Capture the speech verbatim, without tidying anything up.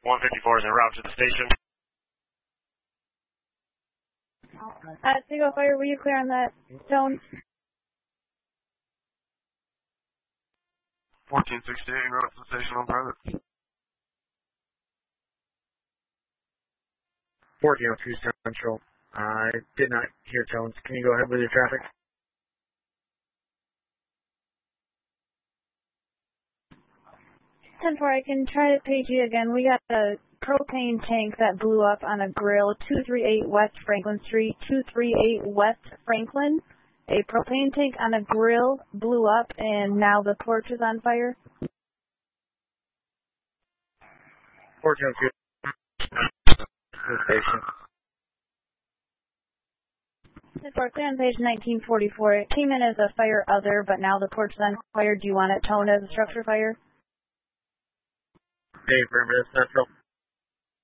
one fifty-four is en route to the station. At Seagull Fire, were you clear on that zone? fourteen sixty-eight en route to the station on private. fourteen oh two Central. I did not hear tones. Can you go ahead with your traffic? ten four, I can try to page you again. We got a propane tank that blew up on a grill, two thirty-eight West Franklin Street, two thirty-eight West Franklin. A propane tank on a grill blew up, and now the porch is on fire. fourteen oh two. Station. ten four, clear on page nineteen forty-four. It came in as a fire other, but now the porch is on fire. Do you want it toned as a structure fire? Hey, Perimeter Central.